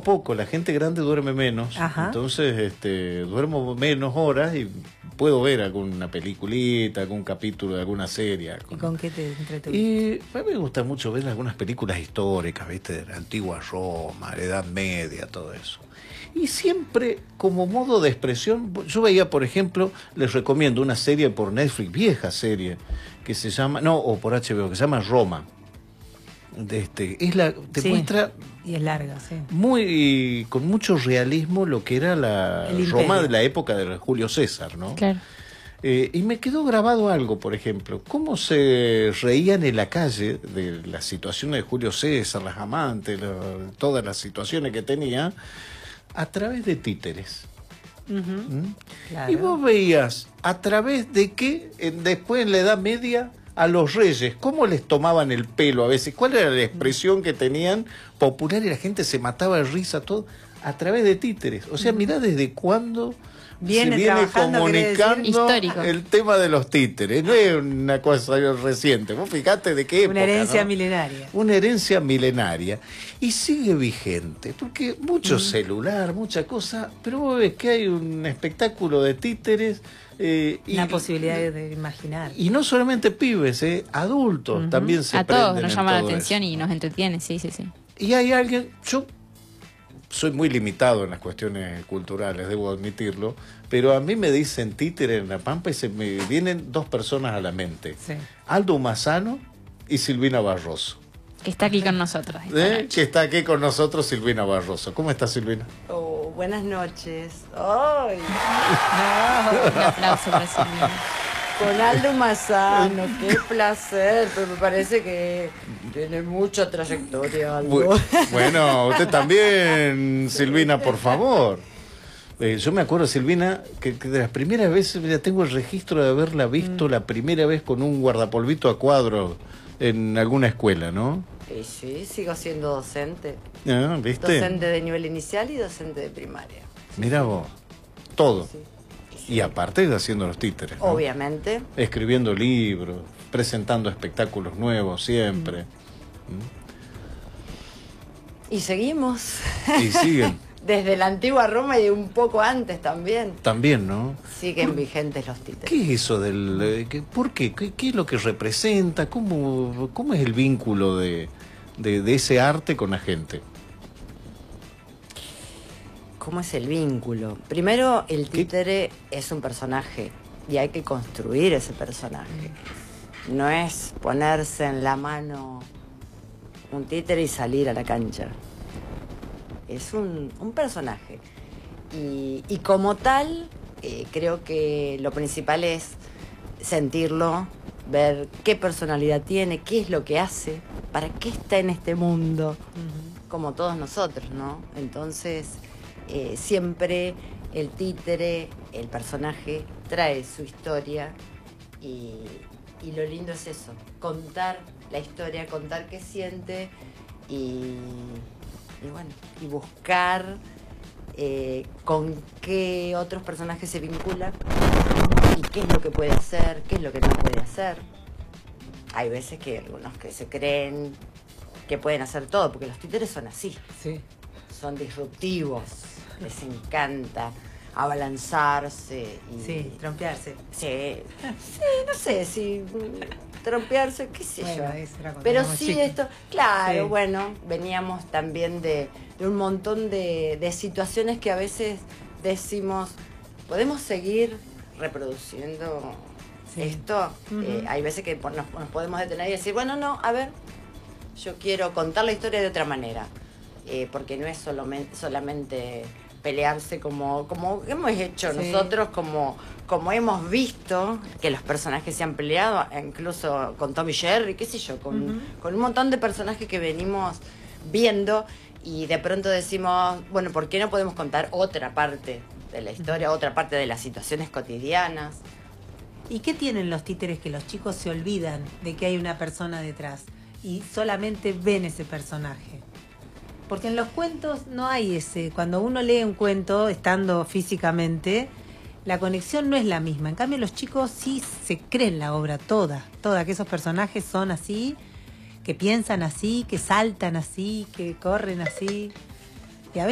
poco, la gente grande duerme menos. Ajá. Entonces duermo menos horas y puedo ver alguna peliculita, algún capítulo de alguna serie. ¿Y con qué te entretuviste? Y a mí me gusta mucho ver algunas películas históricas, ¿viste? De la antigua Roma, la Edad Media, todo eso. Y siempre, como modo de expresión, yo veía, por ejemplo, les recomiendo una serie por Netflix, vieja serie, que se llama, o por HBO, que se llama Roma. Te Sí, muestra y es larga, sí. con mucho realismo lo que era la El Roma imperio. de la época de Julio César, ¿no? Claro. Y me quedó grabado algo, por ejemplo, cómo se reían en la calle de las situaciones de Julio César, las amantes, todas las situaciones que tenía, a través de títeres. ¿Mm? Claro. Y vos veías a través de qué, después en la Edad Media, a los reyes, cómo les tomaban el pelo a veces, cuál era la expresión que tenían popular y la gente se mataba de risa, todo, a través de títeres. O sea, mirá desde cuándo Viene se viene trabajando, quiere decir, comunicando histórico. el tema de los títeres. No es una cosa reciente. Vos fijate de qué época, Una herencia ¿no? milenaria. Una herencia milenaria. Y sigue vigente, porque mucho celular, mucha cosa, pero vos ves que hay un espectáculo de títeres. Una posibilidad de imaginar. Y no solamente pibes, adultos también se A todos prenden nos en llama la todo atención eso. y nos entretiene, sí. Y hay alguien, yo soy muy limitado en las cuestiones culturales, debo admitirlo, pero a mí me dicen títere en La Pampa y se me vienen dos personas a la mente. Sí. Aldo Mazzano y Silvina Barroso. Que está aquí con nosotros. esta noche. Que está aquí con nosotros Silvina Barroso. ¿Cómo está, Silvina? Oh, buenas noches. ¡Ay! Un aplauso para Silvina. Con Aldo Mazzano, qué placer, pero me parece que tiene mucha trayectoria, Aldo. Bueno, usted también, Silvina, por favor. Yo me acuerdo, Silvina, que de las primeras veces, ya tengo el registro de haberla visto la primera vez con un guardapolvito a cuadros en alguna escuela, ¿no? Y sí, sigo siendo docente. Ah, ¿viste? Docente de nivel inicial y docente de primaria. Mira vos, todo. Sí. Y aparte de haciendo los títeres, ¿no? Obviamente. Escribiendo libros, presentando espectáculos nuevos siempre. Y seguimos. Y siguen, Desde la antigua Roma y un poco antes también. también, ¿no? Siguen vigentes los títeres. ¿Qué es eso por qué? ¿Qué es lo que representa? ¿Cómo es el vínculo de ese arte con la gente? ¿Cómo es el vínculo? Primero, el títere es un personaje y hay que construir ese personaje. No es ponerse en la mano un títere y salir a la cancha. Es un personaje. Y como tal, creo que lo principal es sentirlo, ver qué personalidad tiene, qué es lo que hace, para qué está en este mundo, como todos nosotros, ¿no? Entonces, siempre el títere, el personaje, trae su historia y lo lindo es eso, contar la historia, contar qué siente y bueno, y buscar con qué otros personajes se vincula y qué es lo que puede hacer, qué es lo que no puede hacer. Hay veces que algunos que se creen que pueden hacer todo, porque los títeres son así, Sí. son disruptivos, les encanta abalanzarse y Sí, trompearse. sí, no sé si trompearse, qué sé Bueno, yo. eso era cuando Pero éramos sí chicos. esto, claro, Sí. bueno, veníamos también de un montón de situaciones que a veces decimos, ¿podemos seguir reproduciendo Sí. esto? Ujú. Hay veces que nos podemos detener y decir, bueno, no, a ver, yo quiero contar la historia de otra manera, porque no es solamente pelearse como hemos hecho Sí. nosotros, como hemos visto que los personajes se han peleado, incluso con Tom y Jerry, qué sé yo, con un montón de personajes que venimos viendo y de pronto decimos, bueno, ¿por qué no podemos contar otra parte de la historia, otra parte de las situaciones cotidianas? ¿Y qué tienen los títeres que los chicos se olvidan de que hay una persona detrás y solamente ven ese personaje? Porque en los cuentos no hay ese. Cuando uno lee un cuento, estando físicamente, la conexión no es la misma. En cambio, los chicos sí se creen la obra toda, que esos personajes son así, que piensan así, que saltan así, que corren así.